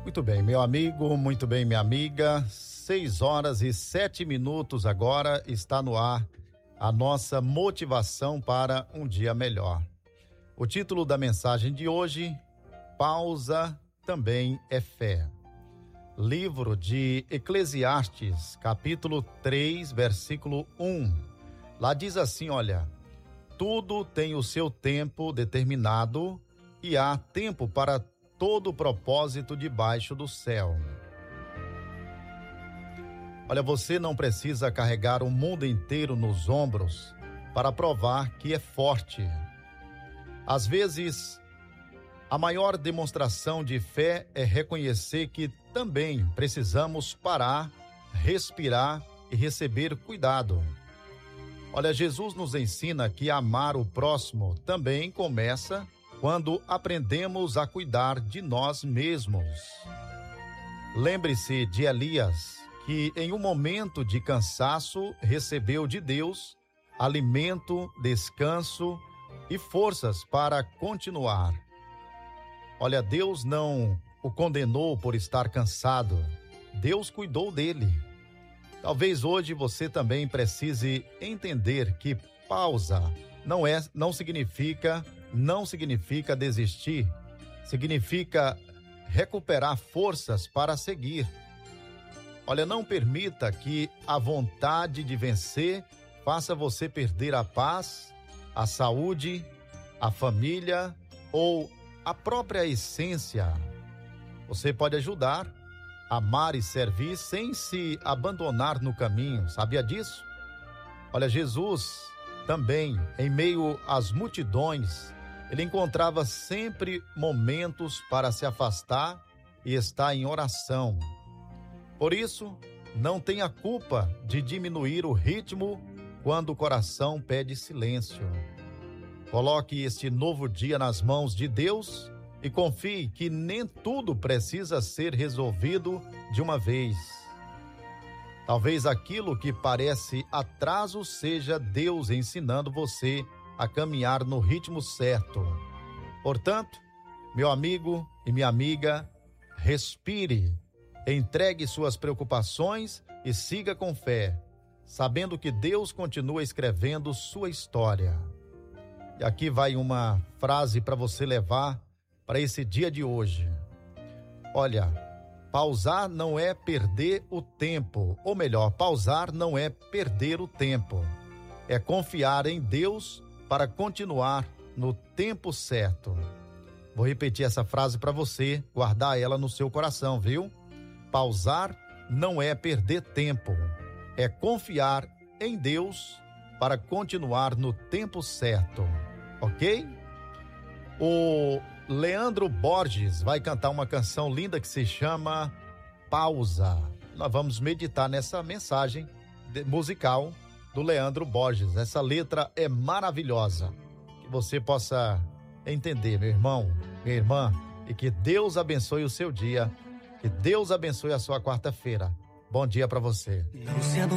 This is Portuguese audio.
Muito bem, meu amigo, muito bem, minha amiga. 6h07 agora está no ar a nossa motivação para um dia melhor. O título da mensagem de hoje: pausa também é fé. Livro de Eclesiastes, capítulo 3, versículo 1. Lá diz assim, olha: tudo tem o seu tempo determinado e há tempo para todo o propósito debaixo do céu. Olha, você não precisa carregar o mundo inteiro nos ombros para provar que é forte. Às vezes, a maior demonstração de fé é reconhecer que também precisamos parar, respirar e receber cuidado. Olha, Jesus nos ensina que amar o próximo também começa quando aprendemos a cuidar de nós mesmos. Lembre-se de Elias, que em um momento de cansaço recebeu de Deus alimento, descanso e forças para continuar. Olha, Deus não o condenou por estar cansado. Deus cuidou dele. Talvez hoje você também precise entender que pausa não significa desistir. Significa recuperar forças para seguir. Olha, não permita que a vontade de vencer faça você perder a paz, a saúde, a família ou a própria essência. Você pode ajudar, amar e servir sem se abandonar no caminho. Sabia disso? Olha, Jesus também, em meio às multidões, ele encontrava sempre momentos para se afastar e estar em oração. Por isso, não tenha culpa de diminuir o ritmo quando o coração pede silêncio. Coloque este novo dia nas mãos de Deus e confie que nem tudo precisa ser resolvido de uma vez. Talvez aquilo que parece atraso seja Deus ensinando você a caminhar no ritmo certo. Portanto, meu amigo e minha amiga, respire, entregue suas preocupações e siga com fé, sabendo que Deus continua escrevendo sua história. E aqui vai uma frase para você levar para esse dia de hoje. Olha, pausar não é perder o tempo, ou melhor, pausar não é perder o tempo. É confiar em Deus para continuar no tempo certo. Vou repetir essa frase para você, guardar ela no seu coração, viu? Pausar não é perder tempo, é confiar em Deus para continuar no tempo certo, ok? O Leandro Borges vai cantar uma canção linda que se chama Pausa. Nós vamos meditar nessa mensagem musical do Leandro Borges. Essa letra é maravilhosa. Que você possa entender, meu irmão, minha irmã, e que Deus abençoe o seu dia. Que Deus abençoe a sua quarta-feira. Bom dia para você. Não se